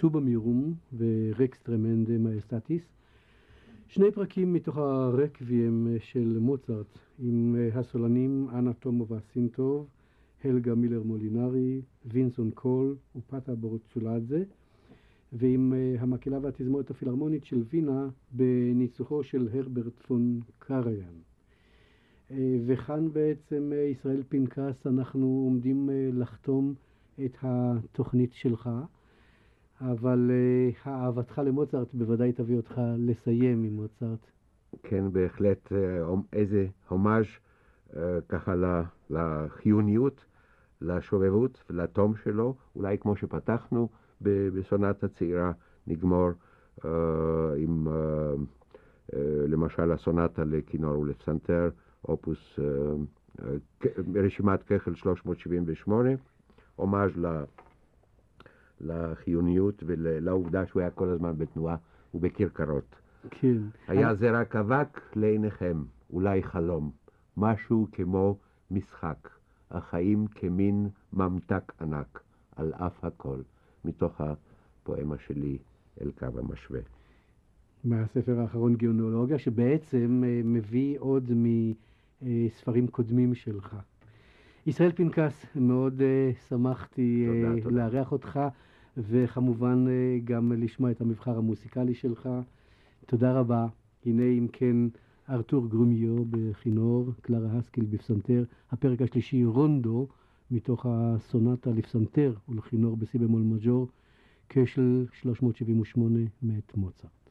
טובה מירום ורקס טרמנדה מאסטטיס. שני פרקים מתוך הרקוויאם של מוצרט, עם הסולנים אנה תומו והסינטוב, הלגה מילר מולינרי, וינסון קול ופטה בורצולדזה, ועם המקהלה והתזמורת הפילהרמונית של וינה בניצוחו של הרברט פון קריין. וכאן בעצם ישראל פנקס אנחנו עומדים לחתום את התוכנית שלך, אבל אהבתך למוצרט בוודאי תביא אותך לסיים עם מוצרט. כן, בהחלט איזה הומאז' ככה לחיוניות, לשובבות ולתום שלו. אולי כמו שפתחנו בסונטה צעירה, נגמור עם למשל הסונטה לכינור ולפסנתר, אופוס רשימת כחל 378, הומאז' לחיוניות ולעובדה שהוא היה כל הזמן בתנועה ובקרקרות. כן. היה זה רק אבק לעיניכם, אולי חלום, משהו כמו משחק, החיים כמין ממתק ענק, על אף הכל, מתוך הפואמה שלי אל קו המשווה. מהספר האחרון גאונולוגיה, שבעצם מביא עוד מספרים קודמים שלך. ישראל פנקס, מאוד שמחתי לארח אותך, וכמובן גם לשמוע את המבחר המוסיקלי שלך. תודה רבה. הנה אם כן ארתור גרומיו בכינור, קלרה הסקיל בפסנתר, הפרק השלישי רונדו מתוך הסונטה לפסנתר ולכינור בסי במול מז'ור, כשל 378 מאת מוצרט.